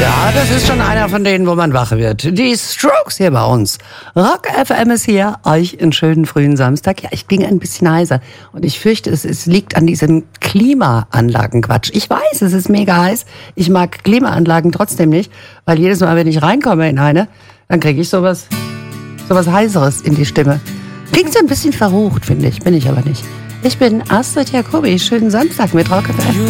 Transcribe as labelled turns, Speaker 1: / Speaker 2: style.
Speaker 1: Ja, das ist schon einer von denen, wo man wach wird. Die Strokes hier bei uns. Rock FM ist hier, euch einen schönen frühen Samstag. Ja, ich ging ein bisschen heiser und ich fürchte, es liegt an diesem Klimaanlagenquatsch. Ich weiß, es ist mega heiß. Ich mag Klimaanlagen trotzdem nicht, weil jedes Mal, wenn ich reinkomme in eine, dann kriege ich sowas Heiseres in die Stimme. Klingt so ein bisschen verrucht, finde ich. Bin ich aber nicht. Ich bin Astrid Jacobi. Schönen Samstag mit Rock FM.